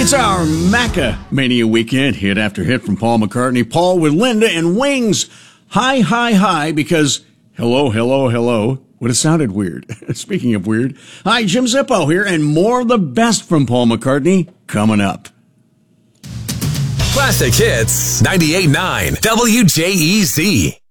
It's our Macca Mania weekend, hit after hit from Paul McCartney. Paul with Linda and Wings. Hi, hi, hi, because hello, hello, hello would have sounded weird. Speaking of weird, hi, Jim Zippo here, and more of the best from Paul McCartney coming up. Classic Hits 98.9 WJEZ.